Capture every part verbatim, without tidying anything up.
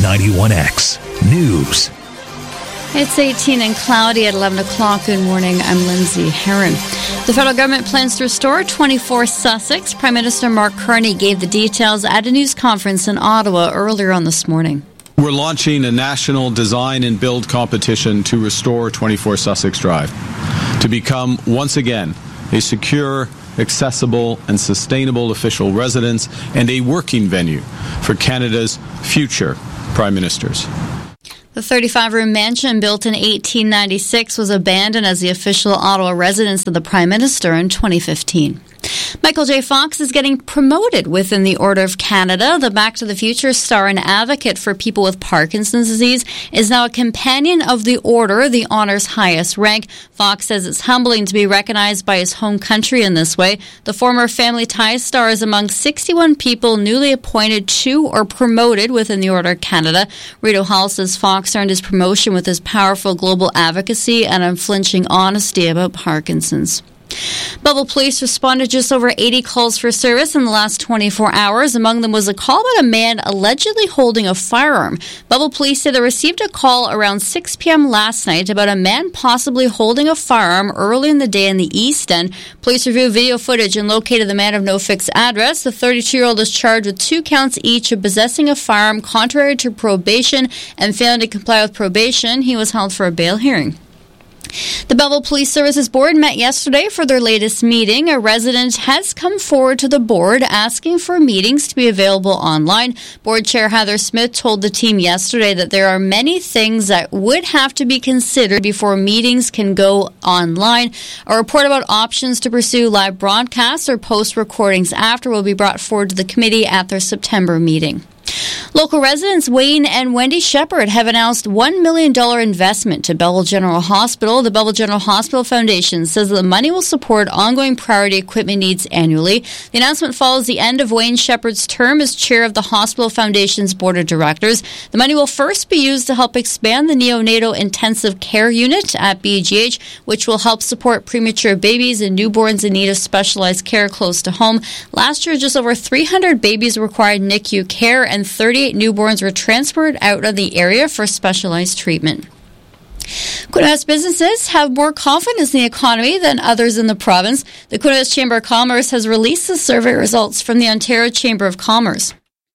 ninety-one X News. It's eighteen and cloudy at eleven o'clock. Good morning. I'm Lindsay Herron. The federal government plans to restore twenty-four Sussex. Prime Minister Mark Carney gave the details at a news conference in Ottawa earlier on this morning. We're launching a national design and build competition to restore twenty-four Sussex Drive, to become, once again, a secure, accessible and sustainable official residence and a working venue for Canada's future Prime Ministers. The thirty-five room mansion built in eighteen ninety-six was abandoned as the official Ottawa residence of the Prime Minister in twenty fifteen. Michael J. Fox is getting promoted within the Order of Canada. The Back to the Future star and advocate for people with Parkinson's disease is now a companion of the Order, the honor's highest rank. Fox says it's humbling to be recognized by his home country in this way. The former Family Ties star is among sixty-one people newly appointed to or promoted within the Order of Canada. Rito Hall says Fox earned his promotion with his powerful global advocacy and unflinching honesty about Parkinson's. Belleville Police responded just over eighty calls for service in the last twenty-four hours. Among them was a call about a man allegedly holding a firearm. Belleville Police say they received a call around six p.m. last night about a man possibly holding a firearm early in the day in the East End. Police reviewed video footage and located the man of no fixed address. The thirty-two-year-old is charged with two counts each of possessing a firearm contrary to probation and failing to comply with probation. He was held for a bail hearing. The Belleville Police Services Board met yesterday for their latest meeting. A resident has come forward to the board asking for meetings to be available online. Board Chair Heather Smith told the team yesterday that there are many things that would have to be considered before meetings can go online. A report about options to pursue live broadcasts or post recordings after will be brought forward to the committee at their September meeting. Local residents Wayne and Wendy Shepherd have announced one million dollars investment to Belleville General Hospital. The Belleville General Hospital Foundation says that the money will support ongoing priority equipment needs annually. The announcement follows the end of Wayne Shepherd's term as chair of the Hospital Foundation's Board of Directors. The money will first be used to help expand the neonatal intensive care unit at B G H, which will help support premature babies and newborns in need of specialized care close to home. Last year, just over three hundred babies required N I C U care, and thirty-eight newborns were transferred out of the area for specialized treatment. Quintana businesses have more confidence in the economy than others in the province. The Quintana Chamber of Commerce has released the survey results from the Ontario Chamber of Commerce.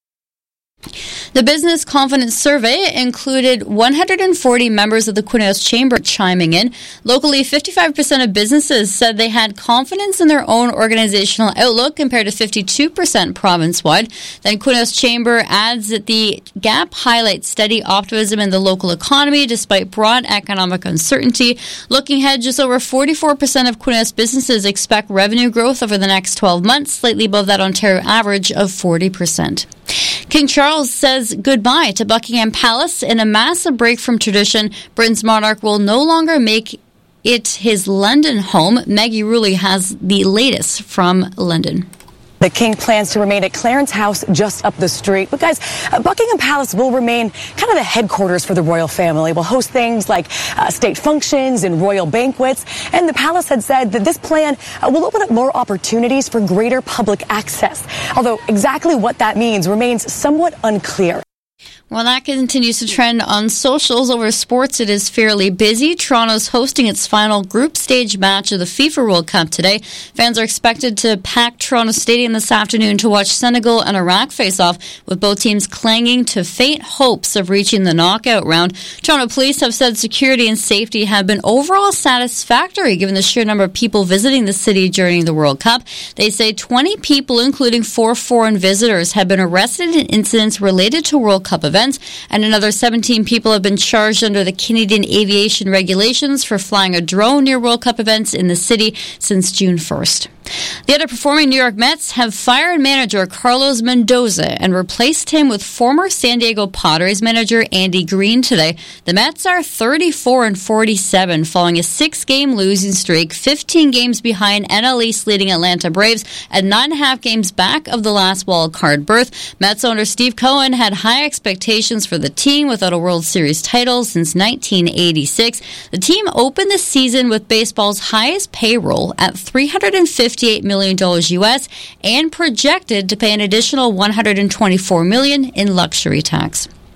The Business Confidence Survey included one hundred forty members of the Quintana Chamber chiming in. Locally, fifty-five percent of businesses said they had confidence in their own organizational outlook compared to fifty-two percent province-wide. Then Quintana Chamber adds that the gap highlights steady optimism in the local economy despite broad economic uncertainty. Looking ahead, just over forty-four percent of Quintana businesses expect revenue growth over the next twelve months, slightly above that Ontario average of forty percent. King Charles says goodbye to Buckingham Palace in a massive break from tradition. Britain's monarch will no longer make it his London home. Maggie Rulli has the latest from London. The king plans to remain at Clarence House just up the street. But guys, uh, Buckingham Palace will remain kind of the headquarters for the royal family. We'll host things like uh, state functions and royal banquets. And the palace had said that this plan uh, will open up more opportunities for greater public access. Although exactly what that means remains somewhat unclear. While that continues to trend on socials, over sports it is fairly busy. Toronto's hosting its final group stage match of the FIFA World Cup today. Fans are expected to pack Toronto Stadium this afternoon to watch Senegal and Iraq face off, with both teams clinging to faint hopes of reaching the knockout round. Toronto police have said security and safety have been overall satisfactory given the sheer number of people visiting the city during the World Cup. They say twenty people, including four foreign visitors, have been arrested in incidents related to World Cup events. And another seventeen people have been charged under the Canadian aviation regulations for flying a drone near World Cup events in the city since June first. The underperforming New York Mets have fired manager Carlos Mendoza and replaced him with former San Diego Padres manager Andy Green today. The Mets are thirty-four and forty-seven following a six-game losing streak, fifteen games behind N L East leading Atlanta Braves, and nine and a half games back of the last wild card berth. Mets owner Steve Cohen had high expectations for the team without a World Series title since nineteen eighty-six. The team opened the season with baseball's highest payroll at three hundred fifty fifty-eight million dollars U S and projected to pay an additional one hundred twenty-four million dollars in luxury tax.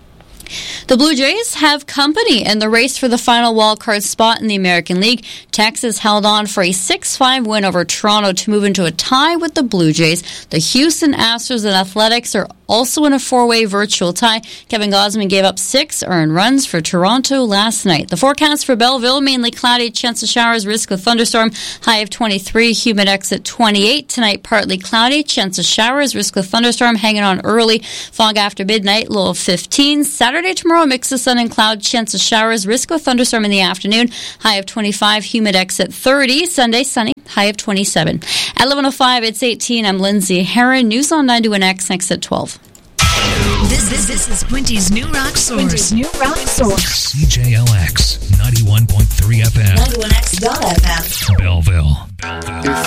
The Blue Jays have company in the race for the final wildcard spot in the American League. Texas held on for a six five win over Toronto to move into a tie with the Blue Jays. The Houston Astros and Athletics are also in a four-way virtual tie. Kevin Gausman gave up six earned runs for Toronto last night. The forecast for Belleville, mainly cloudy, chance of showers, risk of thunderstorm, high of twenty-three, humid exit twenty-eight. Tonight, partly cloudy, chance of showers, risk of thunderstorm, hanging on early, fog after midnight, low of fifteen. Saturday, tomorrow, mix of sun and cloud, chance of showers, risk of thunderstorm in the afternoon, high of twenty-five, humid exit thirty. Sunday, sunny, high of twenty-seven. At eleven oh five, it's eighteen. I'm Lindsay Herron. News on ninety-one X next at twelve. This, this, this is Quinty's New Rock Source. Quinty's New Rock Source. C J L X ninety-one point three F M. ninety-one X dot F M. Belleville. Belleville.